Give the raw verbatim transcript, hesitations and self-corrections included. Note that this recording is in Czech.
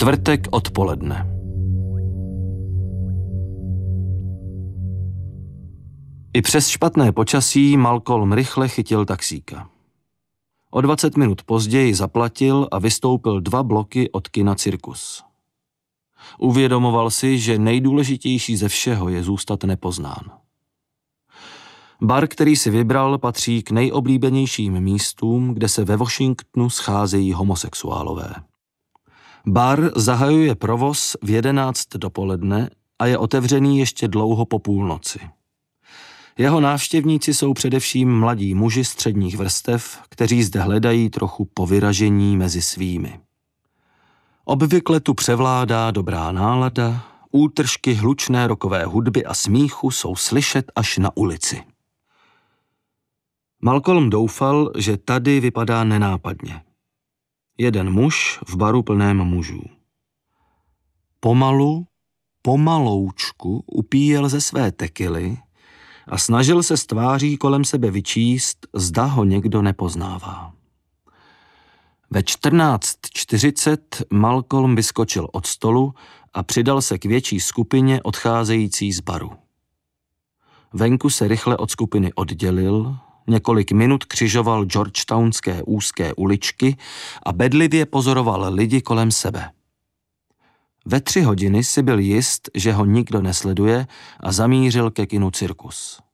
Čtvrtek odpoledne. I přes špatné počasí Malcolm rychle chytil taxíka. O dvacet minut později zaplatil a vystoupil dva bloky od kina Cirkus. Uvědomoval si, že nejdůležitější ze všeho je zůstat nepoznán. Bar, který si vybral, patří k nejoblíbenějším místům, kde se ve Washingtonu scházejí homosexuálové. Bar zahajuje provoz v jedenáct dopoledne a je otevřený ještě dlouho po půlnoci. Jeho návštěvníci jsou především mladí muži středních vrstev, kteří zde hledají trochu povyražení mezi svými. Obvykle tu převládá dobrá nálada, útržky hlučné rockové hudby a smíchu jsou slyšet až na ulici. Malcolm doufal, že tady vypadá nenápadně. Jeden muž v baru plném mužů. Pomalu, pomaloučku upíjel ze své tekily a snažil se z tváří kolem sebe vyčíst, zda ho někdo nepoznává. Ve čtrnáct čtyřicet Malcolm vyskočil od stolu a přidal se k větší skupině odcházející z baru. Venku se rychle od skupiny oddělil, několik minut křižoval georgetownské úzké uličky a bedlivě pozoroval lidi kolem sebe. Ve tři hodiny si byl jist, že ho nikdo nesleduje a zamířil ke kinu Cirkus.